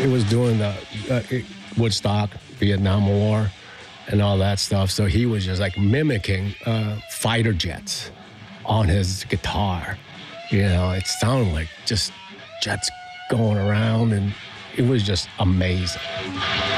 It was during the Woodstock, Vietnam War, and all that stuff. So he was just like mimicking fighter jets on his guitar. You know, it sounded like just jets going around, and it was just amazing.